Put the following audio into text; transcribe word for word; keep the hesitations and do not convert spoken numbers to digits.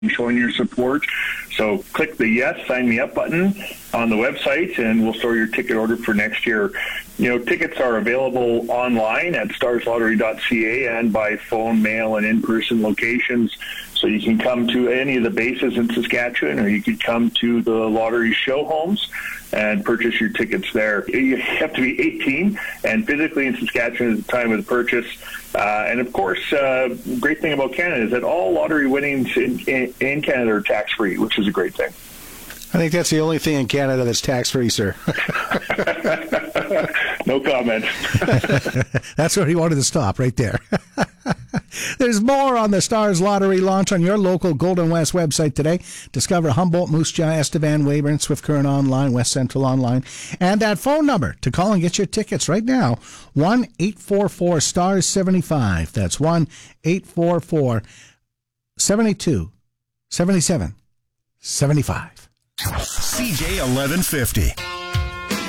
showing your support. So click the yes, sign me up button on the website, and we'll store your ticket order for next year. You know, tickets are available online at stars lottery dot c a and by phone, mail, and in-person locations. So you can come to any of the bases in Saskatchewan, or you could come to the lottery show homes and purchase your tickets there. You have to be eighteen and physically in Saskatchewan at the time of the purchase. Uh, and of course, uh, great thing about Canada is that all lottery winnings in, in, in Canada are tax-free, which is a great thing. I think that's the only thing in Canada that's tax-free, sir. No comment. That's where he wanted to stop, right there. There's more on the Stars Lottery launch on your local Golden West website today. Discover Humboldt, Moose Jaw, Estevan, Weyburn, Swift Current online, West Central online. And that phone number to call and get your tickets right now, one eight four four stars seventy-five. That's one eight four four seven two seven seven seven five. C J eleven fifty.